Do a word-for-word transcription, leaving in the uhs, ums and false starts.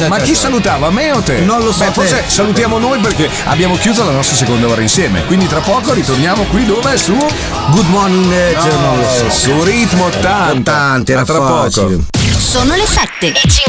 Ma chi salutava, me o te? Non lo so. Beh, forse te. salutiamo noi perché abbiamo chiuso la nostra seconda ora insieme. Quindi tra poco ritorniamo qui dove? Su Good Morning Nature, no, non lo so. Su Ritmo ottanta. ottanta, era tra facile. poco. Sono le sette e